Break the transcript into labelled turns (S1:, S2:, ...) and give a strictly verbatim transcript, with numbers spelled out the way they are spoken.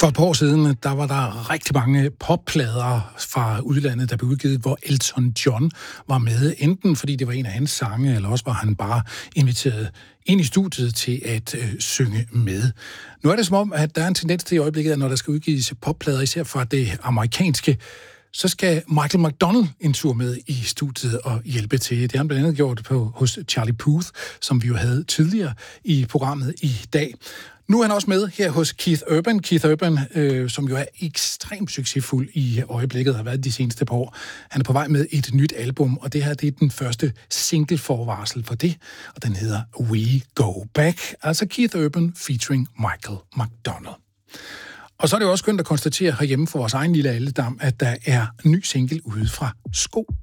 S1: For et par år siden, der var der rigtig mange popplader fra udlandet, der blev udgivet, hvor Elton John var med. Enten fordi det var en af hans sange, eller også var han bare inviteret ind i studiet til at øh, synge med. Nu er det som om, at der er en tendens til i øjeblikket, at når der skal udgives popplader, især fra det amerikanske, så skal Michael McDonald en tur med i studiet og hjælpe til. Det har han blandt andet gjort på, hos Charlie Puth, som vi jo havde tidligere i programmet i dag. Nu er han også med her hos Keith Urban. Keith Urban, øh, som jo er ekstremt succesfuld i øjeblikket, har været de seneste par år. Han er på vej med et nyt album, og det her det er den første single-forvarsel for det, og den hedder We Go Back. Altså Keith Urban featuring Michael McDonald. Og så er det jo også skønt at konstatere herhjemme for vores egen lille alledam, at der er en ny single ude fra Sko.